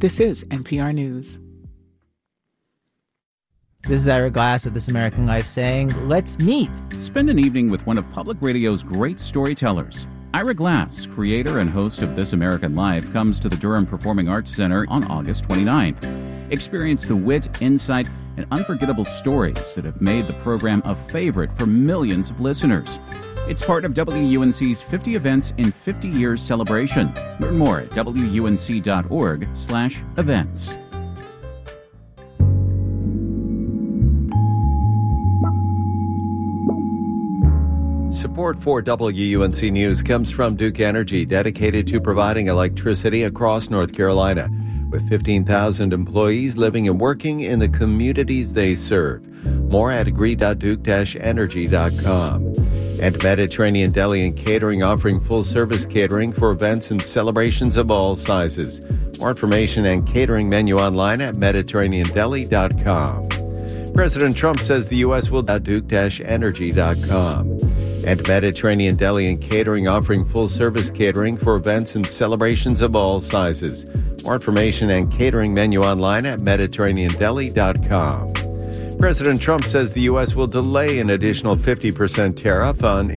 This is NPR News. This is Ira Glass of This American Life saying, let's meet. Spend an evening with one of public radio's great storytellers. Ira Glass, creator and host of This American Life, comes to the Durham Performing Arts Center on August 29th. Experience the wit, insight, and unforgettable stories that have made the program a favorite for millions of listeners. It's part of WUNC's 50 Events in 50 Years celebration. Learn more at WUNC.org/events. Support for WUNC News comes from Duke Energy, dedicated to providing electricity across North Carolina, with 15,000 employees living and working in the communities they serve. More at agree.duke-energy.com. And Mediterranean Deli and Catering, offering full-service catering for events and celebrations of all sizes. More information and catering menu online at mediterraneandeli.com. President Trump says the U.S. will duke-energy.com. And Mediterranean Deli and Catering, offering full-service catering for events and celebrations of all sizes. More information and catering menu online at mediterraneandeli.com. President Trump says the U.S. will delay an additional 50% tariff on